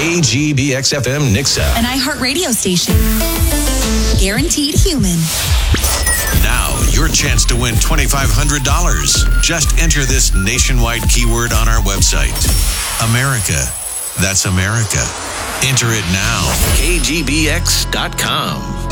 KGBX FM Nixa. An iHeart radio station. Guaranteed human. Now, your chance to win $2,500. Just enter this nationwide keyword on our website. America. That's America. Enter it now. KGBX.com.